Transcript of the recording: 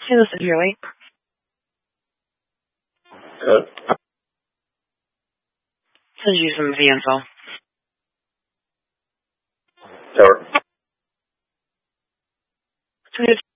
Hey, this is Julie. Good. Send you some info. Sure. So